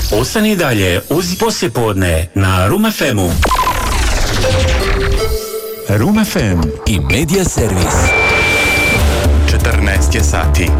Ostani dalje uz poslijepodne na Room FM-u. Room FM i Media Servis. 14 je sati.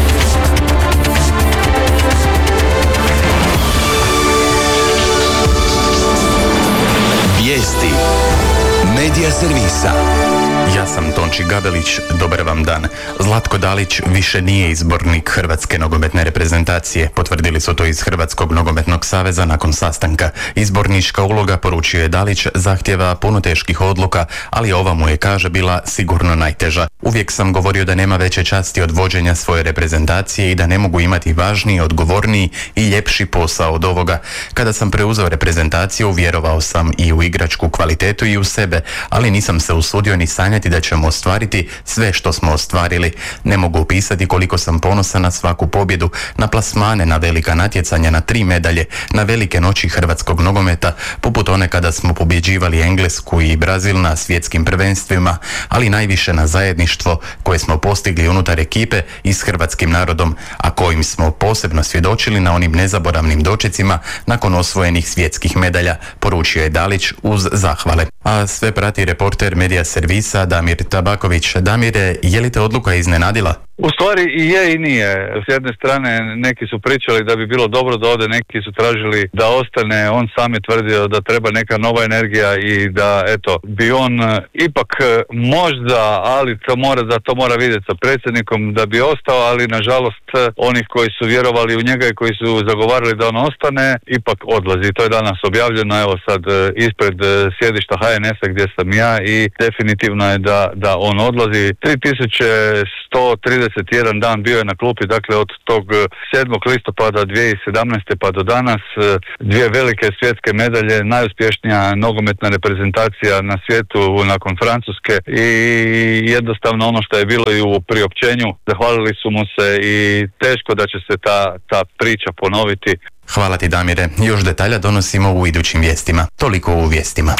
Vijesti Media Servisa. Ja sam Tonči Gabelić, dobar vam dan. Zlatko Dalić više nije izbornik Hrvatske nogometne reprezentacije. Potvrdili su to iz Hrvatskog nogometnog saveza nakon sastanka. Izbornička uloga, poručio je Dalić, zahtjeva puno teških odluka, ali ova mu je, kaže, bila sigurno najteža. Uvijek sam govorio da nema veće časti od vođenja svoje reprezentacije i da ne mogu imati važniji, odgovorniji i ljepši posao od ovoga. Kada sam preuzeo reprezentaciju, vjerovao sam i u igračku kvalitetu i u sebe, ali nisam se usudio ni sanjati da ćemo ostvariti sve što smo ostvarili. Ne mogu opisati koliko sam ponosan na svaku pobjedu, na plasmane, na velika natjecanja, na 3 medalje, na velike noći hrvatskog nogometa, poput one kada smo pobjeđivali Englesku i Brazil na svjetskim prvenstvima, ali najviše na zajedništvo koje smo postigli unutar ekipe i s hrvatskim narodom, a kojim smo posebno svjedočili na onim nezaboravnim dočecima nakon osvojenih svjetskih medalja, poručio je Dalić uz zahvale. A sve prati reporter Media Servisa Damir Tabaković. Damire, je li te odluka iznenadila? U stvari i je i nije. S jedne strane neki su pričali da bi bilo dobro da ode, neki su tražili da ostane, on sam je tvrdio da treba neka nova energija i da eto bi on ipak možda, ali to mora vidjeti sa predsjednikom da bi ostao, ali nažalost onih koji su vjerovali u njega i koji su zagovarali da on ostane ipak odlazi. To je danas objavljeno, evo sad ispred sjedišta HNS-a gdje sam ja, i definitivno je da on odlazi. 3131 dan bio je na klupi, dakle od tog 7. listopada 2017. pa do danas, 2 velike svjetske medalje, najuspješnija nogometna reprezentacija na svijetu nakon Francuske, i jednostavno ono što je bilo i u priopćenju, zahvalili su mu se i teško da će se ta priča ponoviti. Hvala ti, Damire. Još detalja donosimo u idućim vijestima. Toliko u vijestima.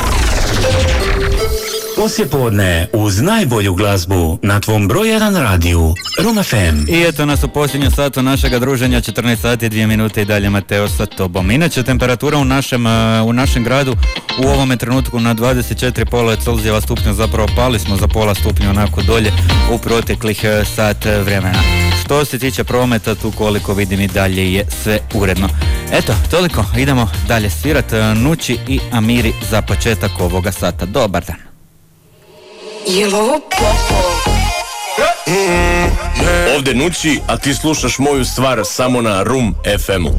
Poslijepodne uz najbolju glazbu na tvom broj 1 radiju Room FM. I eto nas u posljednjem satu našega druženja, 14 sati 2 minute i dalje Mateo sa tobom. Inače, temperatura u našem gradu u ovome trenutku na 24,5 Celzijeva stupnja, zapravo pali smo za pola stupnja onako dolje u proteklih sat vremena. Što se tiče prometa, tu koliko vidim i dalje je sve uredno. Eto, toliko, idemo dalje svirat. Nući i Amiri za početak ovoga sata. Dobar dan. Jel ovo popo? Ovdje Nući, a ti slušaš moju stvar samo na Room FM-u.